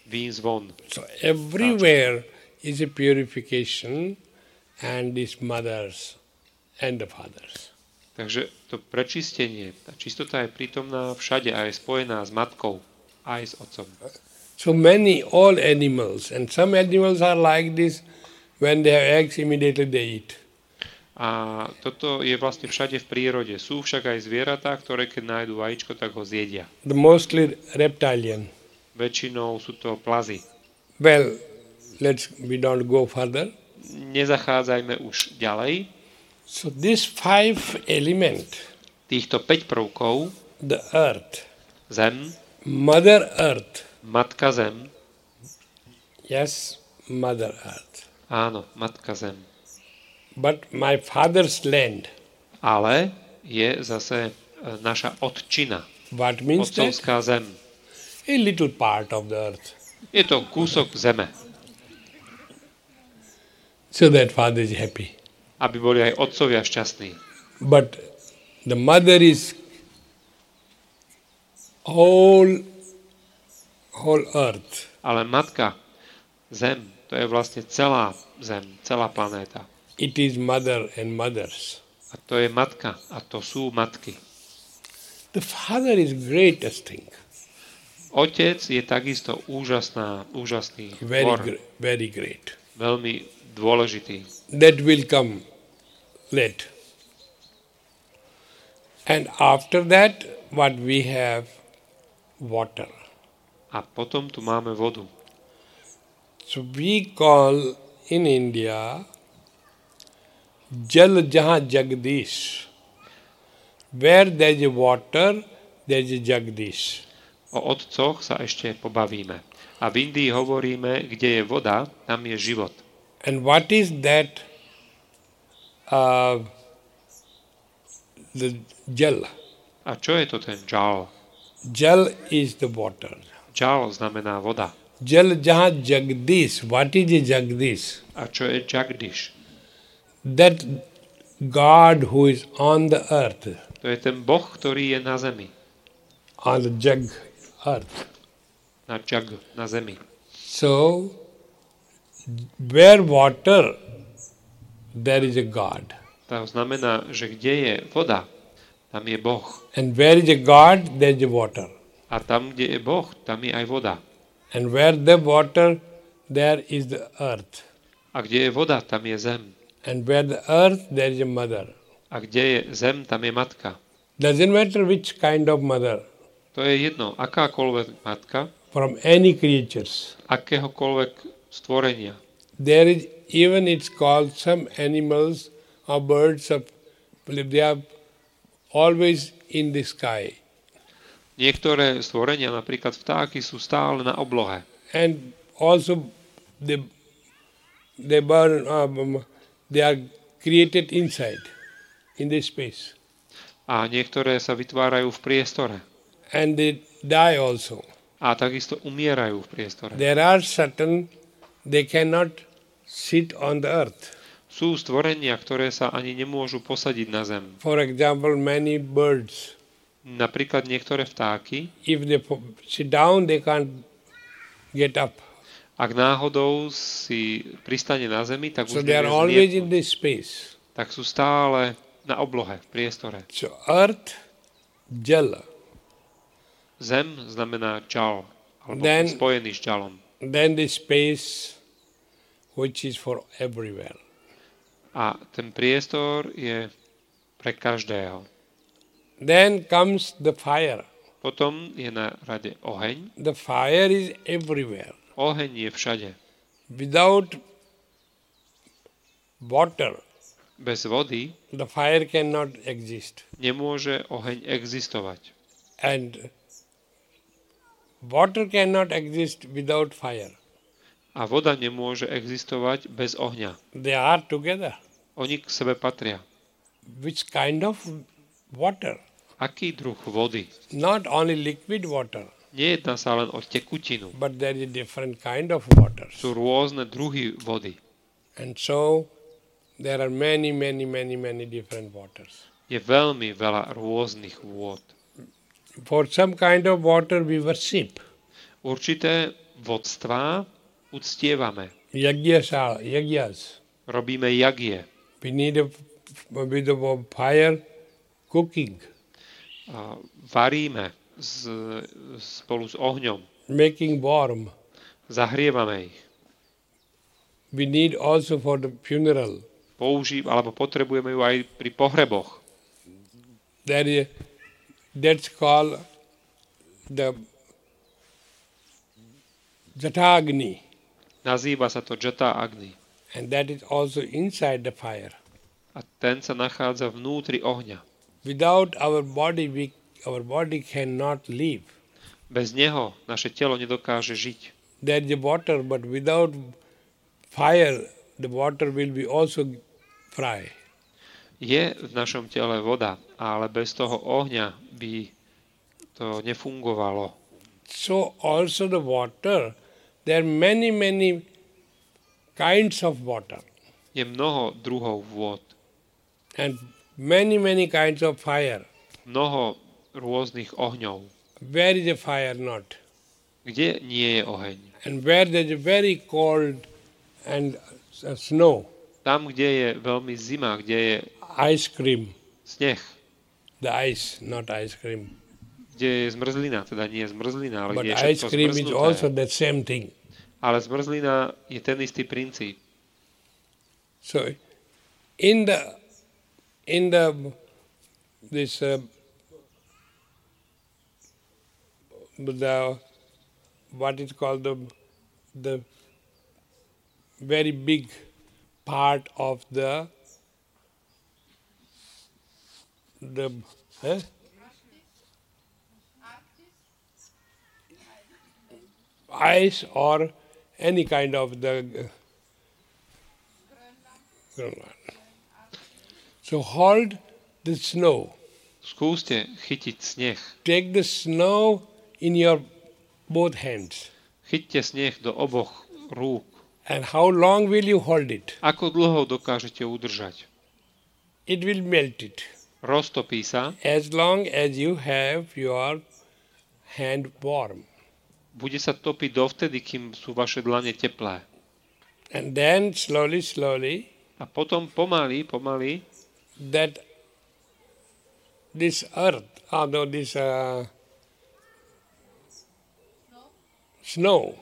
výjsť von. So everywhere is a purification and is mothers and the fathers. Takže to prečistenie, tá čistota je prítomná všade a je spojená s matkou aj s otcom. So all animals, and some animals are like this, when they have eggs, immediately they eat. A toto je vlastne všade v prírode. Sú však aj zvieratá, ktoré keď nájdu vajíčko, tak ho zjedia. The mostly reptilian. Väčšinou sú to plazy. Well, we don't go further. Nezachádzajme už ďalej. So this 5 element, Týchto 5 prvkov, the earth, zem, Mother Earth, matka zem, yes, Mother Earth, áno, matka zem, but my father's land. ale je zase naša otčina, What means that? otcovská zem. A little part of the earth. Je to kúsok zeme, So that father is happy. aby boli aj otcovia šťastní. But the mother is whole earth. Ale matka, zem, to je vlastne celá zem, celá planéta. It is mother and mothers. A to je matka, a to sú matky. The father is greatest thing. Otec je takisto úžasný tvor, Very great. veľmi dôležitý. That will come late. And after that, what we have? Water. A potom tu máme vodu. So we call in India Jal Jahan Jagdish. Where there is water, there is Jagdish. O otcoch sa ešte pobavíme. A v Indii hovoríme, kde je voda, tam je život. And what is that? The Jal. A čo je to ten džal? Jal is the water. Džal znamená voda. Jal Jahan Jagdish. What is a Jagdish? A čo je Jagdish? That God who is on the earth, To je ten Boh, ktorý je na zemi. on the jag earth. Na jag, na zemi. So, where water, there is a God. To znamená, že kde je voda, tam je Boh. And where is a God, there is a water. A tam, kde je Boh, tam je aj voda. And where the water, there is the earth. A kde je voda, tam je zem. And where the earth, there is a mother. A kde je zem, tam je matka. Doesn't matter which kind of mother, To je jedno, akákoľvek matka, from any creatures. akéhokoľvek stvorenia. There is, even it's called some animals or birds, they are always in the sky. Niektoré stvorenia, napríklad vtáky, sú stále na oblohe. And also they burn, they are created inside, in the space. A niektoré sa vytvárajú v priestore. And they die also. A takisto umierajú v priestore. There are certain, they cannot sit on the earth. Sú stvorenia, ktoré sa ani nemôžu posadiť na zem. For example, many birds, Napríklad niektoré vtáky, if they sit down, they can't get up. ak náhodou si pristane na zemi, tak So už they are nevie always zlietnúť. in this space. Tak sú stále na oblohe, v priestore. So earth, Jal. Zem znamená džal, alebo Then- spojený s džalom. Then the space which is for everywhere. A ten priestor je pre každého. Then comes the fire. Potom je na rade oheň. The fire is everywhere. Oheň je všade. Without water, Bez vody the fire cannot exist. nemôže oheň existovať. And water cannot exist without fire. A voda nemôže existovať bez ohňa. They are together. Oni k sebe patria. Which kind of water? Aký druh vody? Not only liquid water, Nejedná sa len o tekutinu. but there is a different kind of water. Sú rôzne druhy vody. And so there are many different waters. Je veľmi veľa rôznych vôd. For some kind of water we worship. Určité vodstvá uctievame. Yagyas. Robíme jagie. We need with the fire cooking, Varíme spolu s ohňom. making warm. Zahrievame ich. We need also for the funeral. Alebo potrebujeme ju aj pri pohreboch. That's called the Jatagni. Nazýva sa to Jata Agni. And that is also inside the fire. A ten sa nachádza vnútri ohňa. Without our body cannot live. Bez neho naše telo nedokáže žiť. There is water, but without fire, the water will be also dry. Je v našom tele voda, ale bez toho ohňa by to nefungovalo. So also the water, there are many kinds of water. Je mnoho druhov vôd. And many kinds of fire. Mnoho rôznych ohňov. Where is the fire not? Kde nie je oheň? And where there is very cold and snow. Tam, kde je veľmi zima, kde je Ice cream. sneh. The ice, not ice cream. Kde je zmrzlina, teda nie je zmrzlina, ale But kde je ice všetko cream is also zmrznuté. the same thing. Ale zmrzlina je ten istý princíp. So in the this the what is called the very big part of the ice or any kind of the Greenland. So hold the snow. Skúste chytiť sneh. Take the snow in your both hands. Chyťte sneh do oboch rúk. And how long will you hold it? Ako dlho dokážete udržať? It will melt it. Roztopí sa. As long as you have your hand warm. Bude sa topiť dovtedy, kým sú vaše dlane teplé. And then slowly A potom pomaly, that this earth, this snow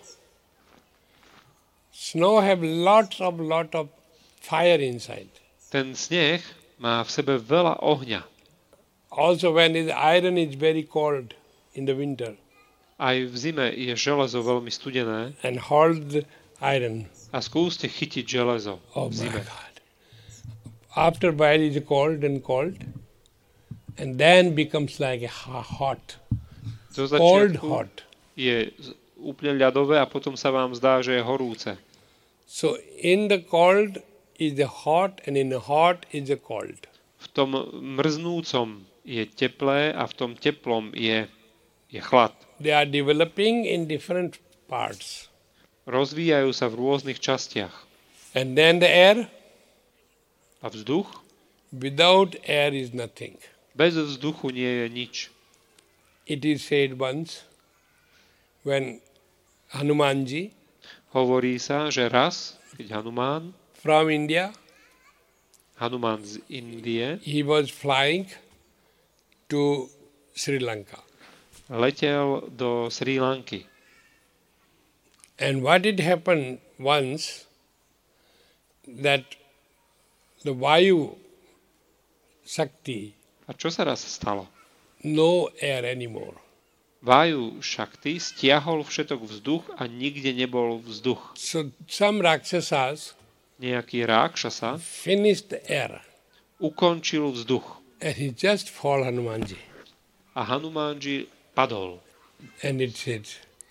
have lot of fire inside. ten sneh má v sebe veľa ohňa. Also when the iron is very cold in the winter. Aj v zime je železo veľmi studené. And hold the iron. A skúste chytiť železo Oh v my zime. God. After a while it is cold, and then becomes like a hot. Do Cold začiatku hot. je úplne ľadové a potom sa vám zdá, že je horúce. So in the cold is the hot, and in the hot is the cold. V tom mrznúcom je teplé a v tom teplom je chlad. They are developing in different parts. Rozvíjajú sa v rôznych častiach. And then the air, A vzduch? without air is nothing. Bez vzduchu nie je nič. It is said once when Hanumanji Hovorí sa, že raz, keď from India, Hanuman z Indie, he was flying to Sri Lanka. letel do Srí Lanky. And what did happen once, that the Vayu Shakti, A čo sa raz stalo? no air anymore. Vaju Shakti stiahol všetok vzduch a nikde nebol vzduch. So some Rakshasas Nejaký Rákšasa finished the air, ukončil vzduch and he just fall Hanumanji. a Hanumanji padol. And it said,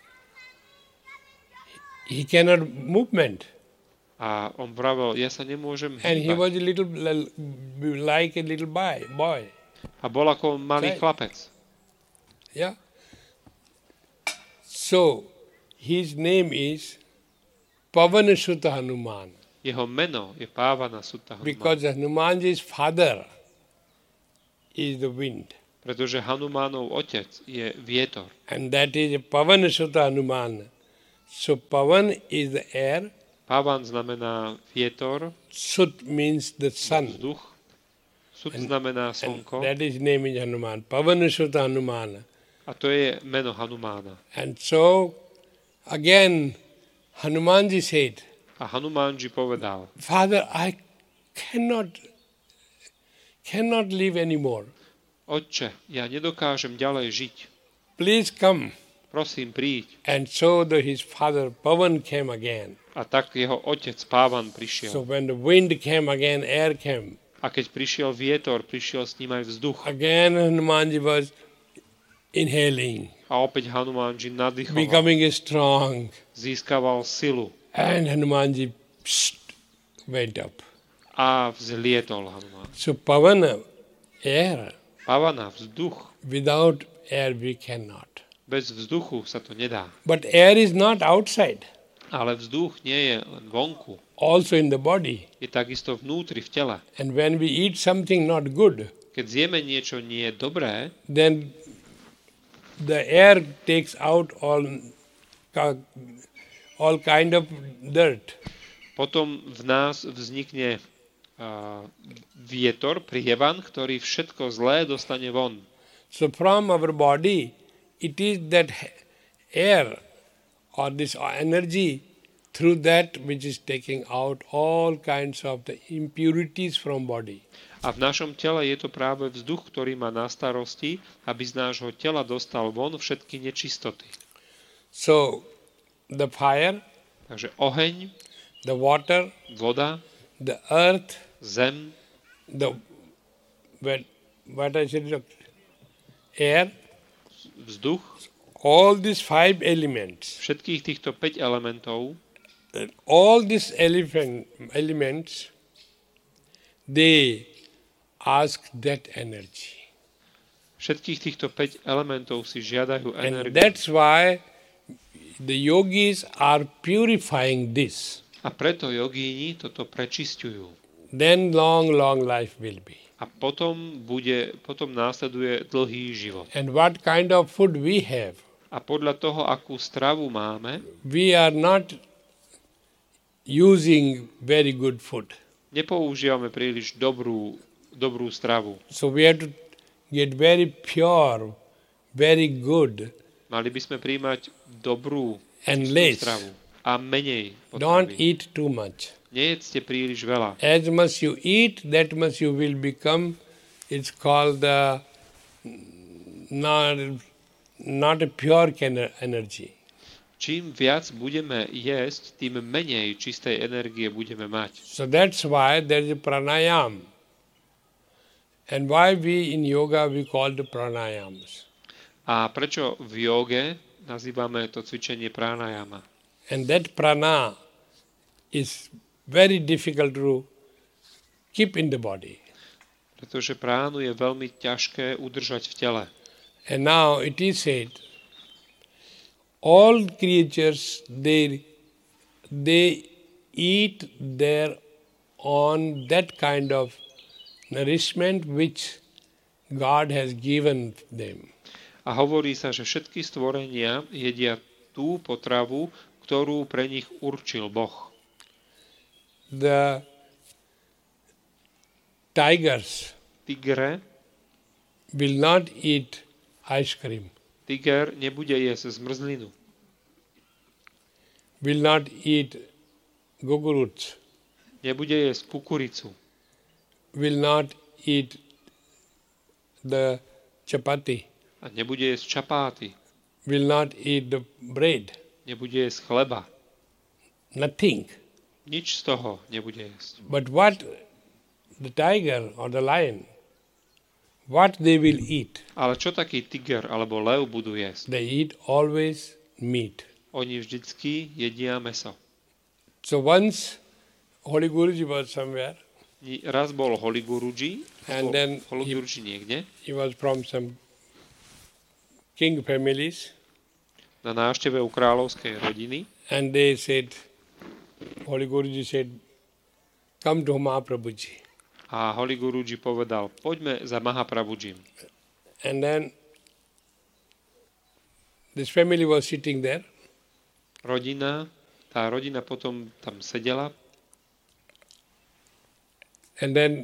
he cannot movement. A on vravel, ja sa nemôžem And he hýbať. was a little like a little boy. A bol ako malý Right. chlapec. Yeah. So his name is Pavanasuta Hanuman, Jeho meno je Pávana Sutta Hanuman. because Hanumanji's father is the wind. Pretože Hanumánov otec je vietor. And that is Pavanasuta Hanuman. So pavan is the air, Pavan znamená vietor, sut means the sun. vzduch. Sud znamená And slnko that is name is Hanuman. Pavan Sutta Hanumana. a to je meno Hanumána. And so again Hanumanji said, A Hanumanji povedal, Father, I cannot live anymore. Otče, ja nedokážem ďalej žiť. Please come. Prosím, príď. And so his father Pavan came again. A tak jeho otec Pávan So prišiel. when the wind came again, air came. A keď prišiel vietor, prišiel s ním aj vzduch. Again Hanumanji was inhaling, A opäť Hanumanji nadýchoval, becoming strong. získaval silu And Hanumanji went up. a vzlietol Hanuman. So Pavana, air, Pavana, vzduch. without air we cannot. Bez vzduchu sa to nedá. But air is not outside, Ale vzduch nie je len vonku. also in the body. Je takisto vnútri v tele. And when we eat something not good, Keď zjeme niečo nie dobré, then the air takes out all kind of dirt. potom v nás vznikne vietor, prievan, ktorý všetko zlé dostane von. So from our body, it is that air or this energy through that which is taking out all kinds of the impurities from body. A v našom tele je to práve vzduch, ktorý má na starosti, aby z nášho tela dostal von všetky nečistoty. So the fire, Takže oheň, the water, voda, the earth, zem, the what I said, air, vzduch, all these 5 elements, všetkých týchto 5 elementov, all these elements, they ask that energy. všetkých týchto 5 elementov si žiadajú And energiu. that's why the yogis are purifying this. A preto jogíni toto prečisťujú. Then long life will be. A potom následuje dlhý život. And what kind of food we have, A podľa toho, akú stravu máme, we are not using very good food. nepoužívame príliš dobrú stravu. So we have to get very pure, very good, Mali by sme príjmať dobrú and čistú less. stravu a menej Don't potravy. eat too much. Nejedzte príliš veľa. As much you eat, that much you will become, it's called the not a pure energy. Čím viac budeme jesť, tým menej čistej energie budeme mať. So that's why there is a pranayam. And why we in yoga we call the pranayams. A prečo v joge nazývame to cvičenie pranayama? And that prana is very difficult to keep in the body. Pretože pránu je veľmi ťažké udržať v tele. And now it is said, all creatures, they eat their on that kind of nourishment which God has given them. A hovorí sa, že všetky stvorenia jedia tú potravu, ktorú pre nich určil Boh. The tigers Tigre, will not eat ice cream, tiger nebude jesť zmrzlinu, will not eat guguroots, nebude jesť kukuricu, will not eat the chapati, a nebude jesť čapáty, will not eat the bread. nebude jesť chleba. Nothing. Nič z toho nebude jesť. But what the tiger or the lion, what they will eat? Ale čo taký tiger alebo lev budú jesť? They eat always meat. Oni vždycky jedia mäso. So once Holy Guruji was somewhere, Raz bol Holy Guruji, And then Holy Guruji niekde, he was from some king families, na návšteve u kráľovskej rodiny, and they said, Holy Guruji said, come to Mahaprabhuji. a Holy Guruji povedal, poďme za Mahaprabhujim. And then this family was sitting there, tá rodina potom tam sedela and then